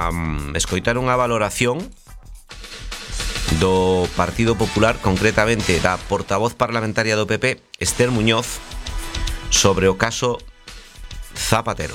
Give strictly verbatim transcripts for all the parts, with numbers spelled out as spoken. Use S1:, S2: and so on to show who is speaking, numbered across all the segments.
S1: a um, escoitar unha valoración do Partido Popular, concretamente da portavoz parlamentaria do P P, Esther Muñoz, sobre o caso Zapatero.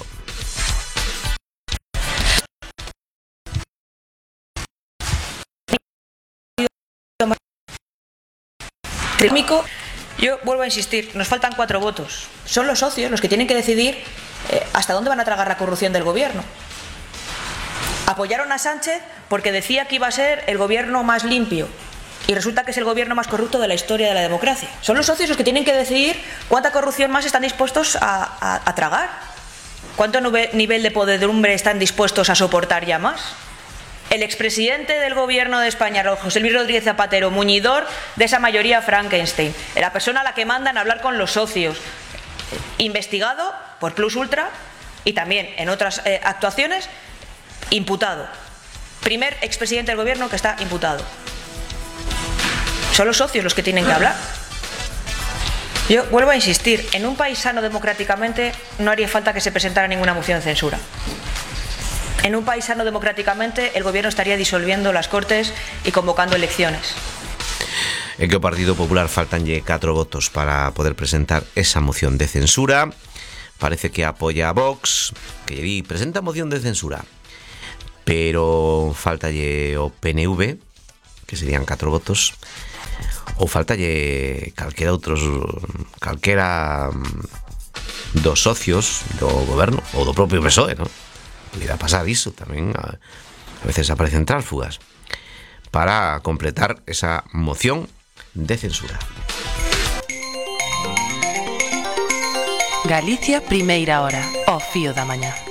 S2: Yo vuelvo a insistir, nos faltan cuatro votos. Son los socios los que tienen que decidir eh, hasta dónde van a tragar la corrupción del gobierno. Apoyaron a Sánchez porque decía que iba a ser el gobierno más limpio y resulta que es el gobierno más corrupto de la historia de la democracia. Son los socios los que tienen que decidir cuánta corrupción más están dispuestos a, a, a tragar, cuánto nivel de podredumbre están dispuestos a soportar ya más. El expresidente del gobierno de España, José Luis Rodríguez Zapatero, muñidor de esa mayoría Frankenstein, la persona a la que mandan hablar con los socios, investigado por Plus Ultra y también en otras eh, actuaciones, imputado. Primer expresidente del gobierno que está imputado. Son los socios los que tienen que hablar. Yo vuelvo a insistir, en un país sano democráticamente no haría falta que se presentara ninguna moción de censura. En un país sano democráticamente el gobierno estaría disolviendo las Cortes y convocando elecciones.
S1: En que o Partido Popular faltanlle catro votos para poder presentar esa moción de censura. Parece que apoia a Vox, que lle di, presenta moción de censura. Pero faltalle o P N V, que serían catro votos, ou faltalle calquera outros, calquera dos socios do goberno, ou do propio P S O E, non? Podría pasar iso tamén, a, a veces aparecen tránsfugas, para completar esa moción de censura.
S3: Galicia, primeira hora, ao fío da mañá.